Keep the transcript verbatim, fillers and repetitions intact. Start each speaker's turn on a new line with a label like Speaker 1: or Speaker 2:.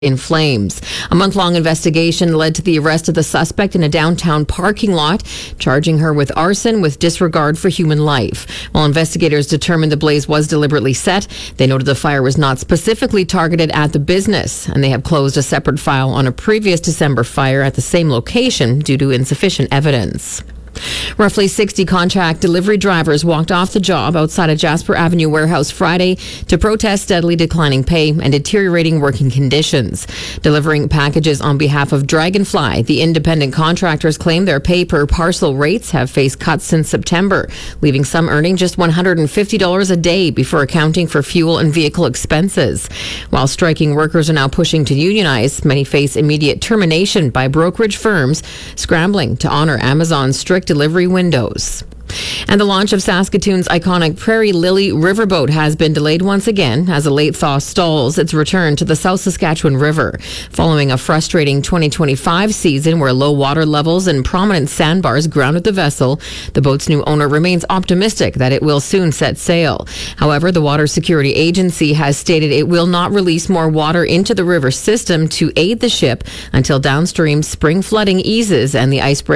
Speaker 1: in flames. A month-long investigation led to the arrest of the suspect in a downtown parking lot, charging her with arson with disregard for human life. While investigators determined the blaze was deliberately set, they noted the fire was not specifically targeted at the business, and they have closed a separate file on a previous December fire at the same location due to insufficient evidence. Roughly sixty contract delivery drivers walked off the job outside a Jasper Avenue warehouse Friday to protest steadily declining pay and deteriorating working conditions. Delivering packages on behalf of Dragonfly, the independent contractors claim their pay per parcel rates have faced cuts since September, leaving some earning just one hundred fifty dollars a day before accounting for fuel and vehicle expenses. While striking workers are now pushing to unionize, many face immediate termination by brokerage firms scrambling to honor Amazon's strict delivery windows. And the launch of Saskatoon's iconic Prairie Lily riverboat has been delayed once again as a late thaw stalls its return to the South Saskatchewan River. Following a frustrating twenty twenty-five season where low water levels and prominent sandbars grounded the vessel, the boat's new owner remains optimistic that it will soon set sail. However, the Water Security Agency has stated it will not release more water into the river system to aid the ship until downstream spring flooding eases and the icebreaker